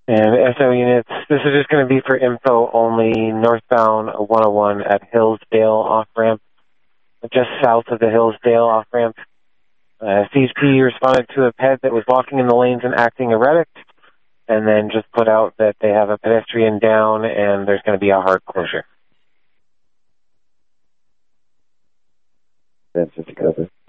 And SO units, this is just going to be for info only, northbound 101 at Hillsdale off-ramp, just south of the Hillsdale off-ramp. CHP responded to a ped that was walking in the lanes and acting erratic, and then just put out that they have a pedestrian down and there's going to be a hard closure. That's just cover.